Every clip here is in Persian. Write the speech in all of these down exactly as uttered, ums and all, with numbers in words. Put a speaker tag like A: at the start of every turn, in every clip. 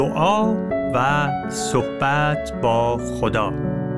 A: دعا و صحبت با خدا.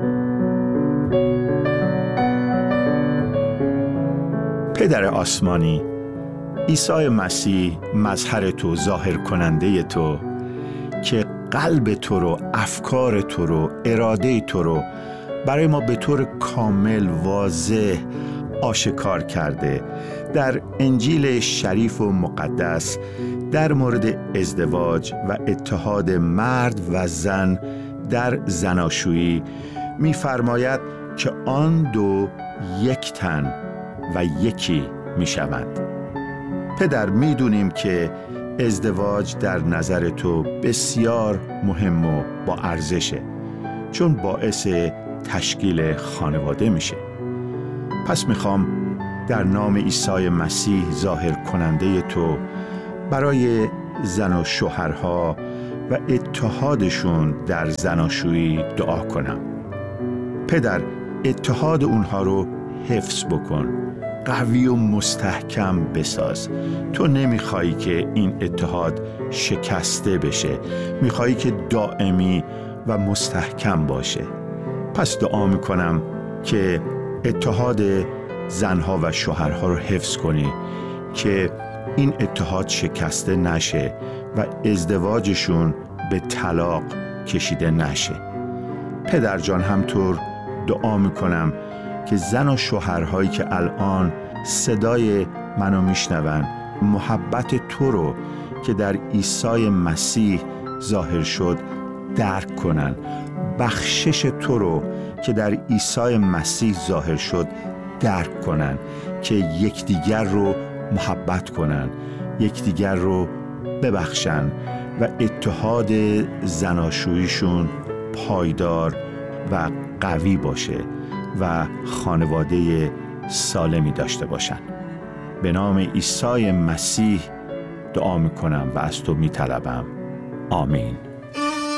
B: پدر آسمانی، عیسی مسیح مظهر تو، ظاهر کننده تو که قلب تو رو، افکار تو رو، اراده تو رو برای ما به طور کامل واضح آشکار کرده در انجیل شریف و مقدس در مورد ازدواج و اتحاد مرد و زن در زناشویی می‌فرماید که آن دو یک تن و یکی می‌شوند. پدر، می‌دونیم که ازدواج در نظر تو بسیار مهم و با ارزشه، چون باعث تشکیل خانواده میشه. پس میخوام در نام عیسی مسیح ظاهر کننده تو برای زن و شوهرها و اتحادشون در زناشویی دعا کنم. پدر، اتحاد اونها رو حفظ بکن، قوی و مستحکم بساز. تو نمیخوایی که این اتحاد شکسته بشه، میخوایی که دائمی و مستحکم باشه. پس دعا میکنم که اتحاد زنها و شوهرها رو حفظ کنی، که این اتحاد شکسته نشه و ازدواجشون به طلاق کشیده نشه. پدر جان، همطور دعا میکنم که زن و شوهرهایی که الان صدای منو میشنون محبت تو رو که در عیسی مسیح ظاهر شد درک کنن، بخشش تو رو که در عیسی مسیح ظاهر شد درک کنن، که یکدیگر رو محبت کنن، یکدیگر رو ببخشن و اتحاد زناشوییشون پایدار و قوی باشه و خانواده سالمی داشته باشن. به نام عیسی مسیح دعا میکنم و از تو میطلبم. آمین.